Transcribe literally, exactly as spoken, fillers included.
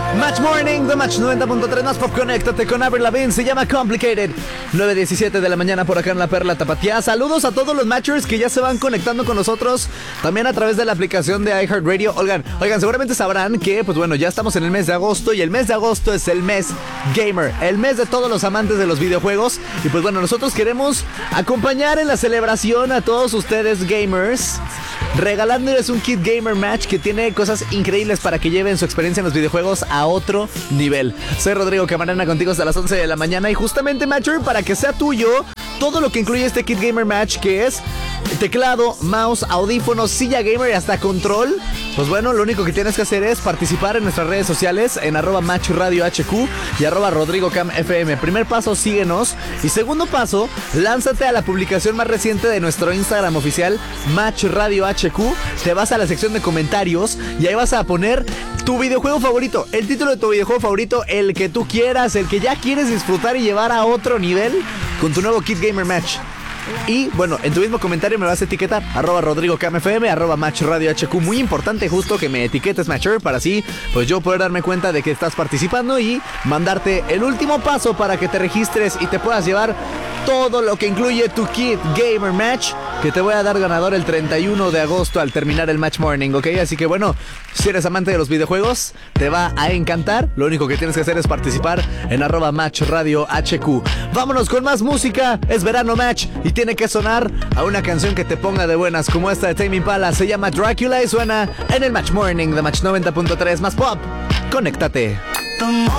Match Morning, The Match noventa punto tres más pop. Conéctate con Avril Lavigne, se llama Complicated. nueve diecisiete de la mañana por acá en La Perla Tapatía. Saludos a todos los matchers que ya se van conectando con nosotros, también a través de la aplicación de iHeartRadio. Oigan, oigan, seguramente sabrán que, pues bueno, ya estamos en el mes de agosto, y el mes de agosto es el mes gamer, el mes de todos los amantes de los videojuegos. Y pues bueno, nosotros queremos acompañar en la celebración a todos ustedes gamers, regalándoles un kit gamer match que tiene cosas increíbles para que lleven su experiencia en los videojuegos a otro nivel. Soy Rodrigo Camarena, contigo hasta las once de la mañana, y justamente, matcher, para que sea tuyo todo lo que incluye este kit gamer match, que es teclado, mouse, audífonos, silla gamer y hasta control. Pues bueno, lo único que tienes que hacer es participar en nuestras redes sociales, en arroba Match Radio H Q y arroba Rodrigo Cam F M. Primer paso, síguenos. Y segundo paso, lánzate a la publicación más reciente de nuestro Instagram oficial, Match Radio H Q. Te vas a la sección de comentarios y ahí vas a poner tu videojuego favorito, el título de tu videojuego favorito, el que tú quieras, el que ya quieres disfrutar y llevar a otro nivel con tu nuevo kit gamer match. Y bueno, en tu mismo comentario me vas a etiquetar arroba Rodrigo Cam F M, arroba Match Radio H Q. Muy importante justo que me etiquetes, matcher, para así pues yo poder darme cuenta de que estás participando y mandarte el último paso para que te registres y te puedas llevar todo lo que incluye tu kit gamer match, que te voy a dar ganador el treinta y uno de agosto al terminar el Match Morning, ¿ok? Así que bueno, si eres amante de los videojuegos, te va a encantar. Lo único que tienes que hacer es participar en arroba Match Radio H Q. Vámonos con más música. Es verano, match, y tiene que sonar a una canción que te ponga de buenas, como esta de Tame Impala. Se llama Dracula y suena en el Match Morning de Match noventa punto tres más pop. Conéctate.